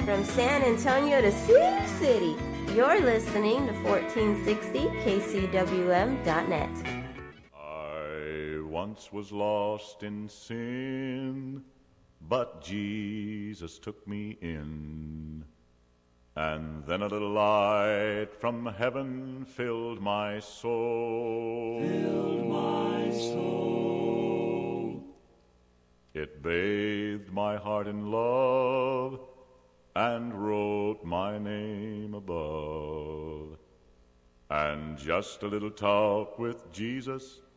From San Antonio to Sioux City, you're listening to 1460 KCWM.net. I once was lost in sin, but Jesus took me in. And then a little light from heaven filled my soul. It bathed my heart in love and wrote my name above. And just a little talk with Jesus